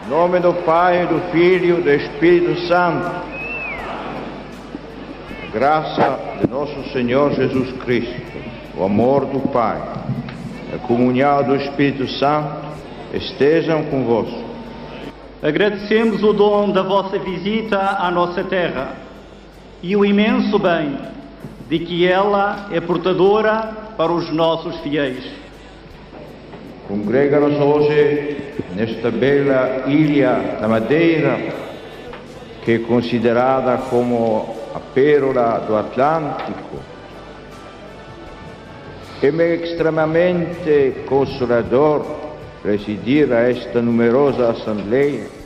nome do Pai, do Filho e do Espírito Santo. A graça de nosso Senhor Jesus Cristo, o amor do Pai, a comunhão do Espírito Santo estejam convosco. Agradecemos o dom da vossa visita à nossa terra e o imenso bem de que ela é portadora para os nossos fiéis. Congrega-nos hoje nesta bela ilha da Madeira, que é considerada como a pérola do Atlântico. É-me extremamente consolador presidir a esta numerosa Assembleia